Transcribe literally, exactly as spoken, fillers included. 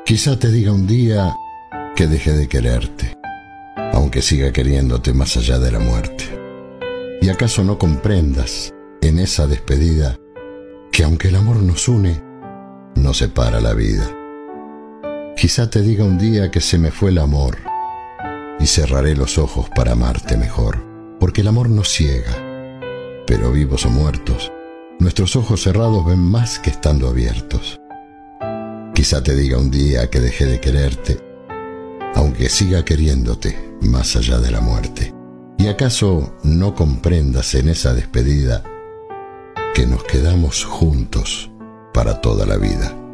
Quizá te diga un día que dejé de quererte, aunque siga queriéndote más allá de la muerte. ¿Y acaso no comprendas en esa despedida que aunque el amor nos une, nos separa la vida? Quizá te diga un día que se me fue el amor y cerraré los ojos para amarte mejor, porque el amor nos ciega, pero vivos o muertos, nuestros ojos cerrados ven más que estando abiertos. Quizá te diga un día que dejé de quererte, aunque siga queriéndote más allá de la muerte. ¿Y acaso no comprendas en esa despedida que nos quedamos juntos para toda la vida?